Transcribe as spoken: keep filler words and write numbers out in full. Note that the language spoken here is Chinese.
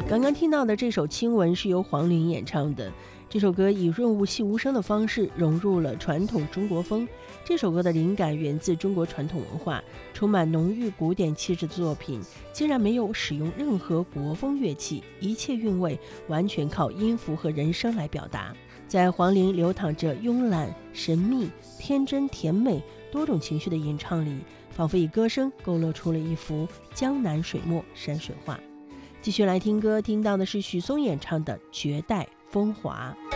刚刚听到的这首《亲吻》是由黄龄演唱的。这首歌以润物细无声的方式融入了传统中国风。这首歌的灵感源自中国传统文化，充满浓郁古典气质的作品竟然没有使用任何国风乐器，一切韵味完全靠音符和人声来表达。在黄龄流淌着慵懒、神秘、天真、甜美多种情绪的演唱里，仿佛以歌声勾勒出了一幅江南水墨山水画。继续来听歌，听到的是许嵩演唱的《绝代风华》。